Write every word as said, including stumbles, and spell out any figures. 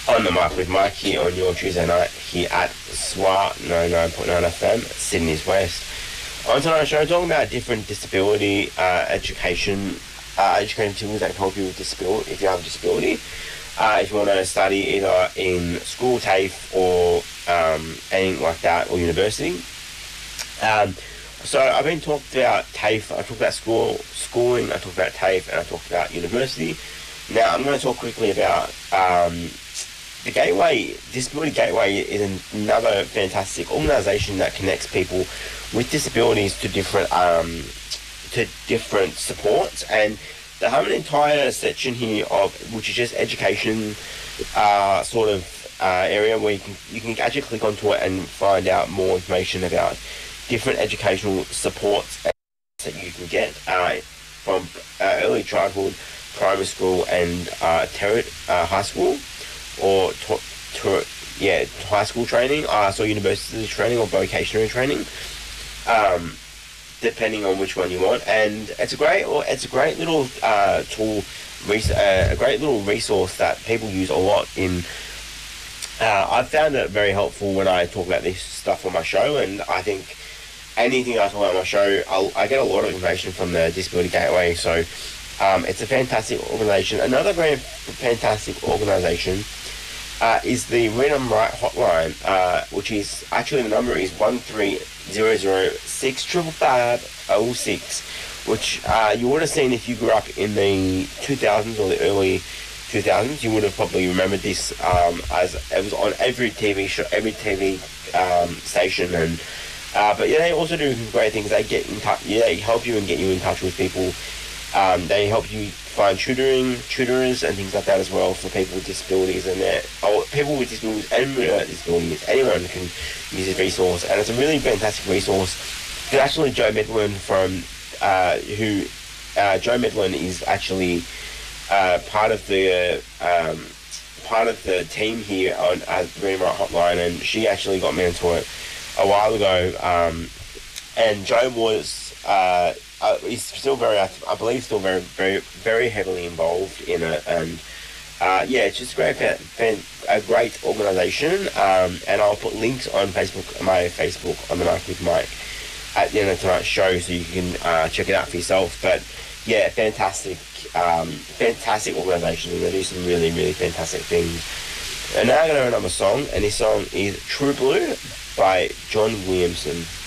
On the mic with Mike here on your Tuesday night here at S W A ninety-nine point nine F M, Sydney's West. On tonight's show, talking about different disability uh, education, uh, education tools that can help you with disability if you have a disability. Uh, if you want to study either in school, TAFE, or um, anything like that, or university. Um, so I've been talked about TAFE, I talked about school, schooling, I talked about TAFE, and I talked about university. Now I'm going to talk quickly about um, the Gateway. Disability Gateway is another fantastic organisation that connects people with disabilities to different um, to different supports, and they have an entire section here of which is just education uh, sort of uh, area where you can you can actually click onto it and find out more information about different educational supports that you can get uh, from uh, early childhood, primary school, and uh, ter- uh, high school, or to- to- yeah, high school training, uh, so university training or vocational training, um, depending on which one you want. And it's a great, or it's a great little uh, tool, res- uh, a great little resource that people use a lot in. Uh, I've found it very helpful when I talk about this stuff on my show, and I think anything I talk about on my show, I'll, I get a lot of information from the Disability Gateway. So um, it's a fantastic organisation. Another very fantastic organisation uh, is the Read and Write Hotline, uh, which is actually the number is one three zero zero six five five zero six, which uh, you would have seen if you grew up in the two thousands or the early two thousands. You would have probably remembered this um, as it was on every T V show, every T V um, station, and uh, but yeah, they also do great things. They get in touch. Yeah, they help you and get you in touch with people. Um, they help you find tutoring, tutors, and things like that as well for people with disabilities, and that or people with disabilities and without disabilities. Anyone can use this resource, and it's a really fantastic resource. It's actually Joe Medlin from uh, who uh, Joe Medlin is actually uh, part of the uh, um, part of the team here on uh, Read and Write Hotline, and she actually got me into it a while ago. Um, and Joe was. Uh, Uh, he's still very, I believe, still very, very, very heavily involved in it, and uh, yeah, it's just a great, a great organisation. Um, and I'll put links on Facebook, my Facebook, on the Mic with Mike at the end of tonight's show, so you can uh, check it out for yourself. But yeah, fantastic, um, fantastic organisation, and they do some really, really fantastic things. And now I'm going to have another song, and this song is True Blue by John Williamson.